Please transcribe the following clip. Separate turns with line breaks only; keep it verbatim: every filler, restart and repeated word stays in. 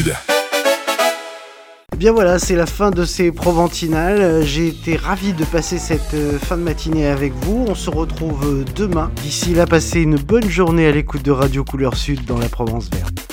Sud.
Bien voilà, c'est la fin de ces Proventinales. J'ai été ravi de passer cette fin de matinée avec vous. On se retrouve demain. D'ici là, passez une bonne journée à l'écoute de Radio Couleur Sud dans la Provence Verte.